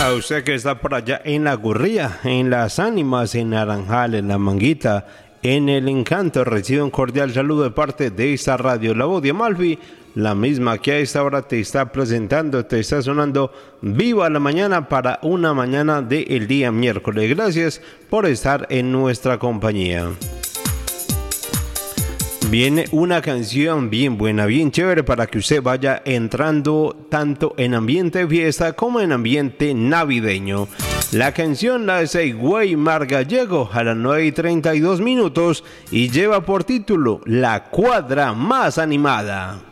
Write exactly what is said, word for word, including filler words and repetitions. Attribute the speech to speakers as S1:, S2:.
S1: A usted que está por allá en La Gurría, en Las Ánimas, en Naranjal, en La Manguita, en El Encanto, recibe un cordial saludo de parte de esta radio, La Voz de Amalfi, la misma que a esta hora te está presentando, te está sonando Viva la Mañana para una mañana del día miércoles. Gracias por estar en nuestra compañía. Viene una canción bien buena, bien chévere para que usted vaya entrando tanto en ambiente de fiesta como en ambiente navideño. La canción la hace Weimar Gallego a las nueve y treinta y dos minutos y lleva por título La Cuadra Más Animada.